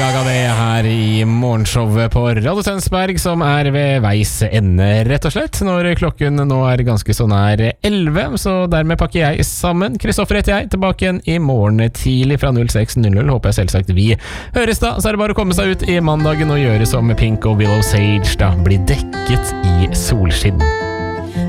Gaga det her i morgenshowet på Radio Tønsberg, som ved veis ende, rett og slett, når klokken nå ganske så nær 11, så dermed pakker jeg sammen. Kristoffer heter jeg, tilbake igjen i morgen tidlig fra 06:00. Håper jeg selvsagt vi høres da, så det bare å komme seg ut i mandagen og gjøre som Pink og Willow Sage da, bli dekket i solskinn.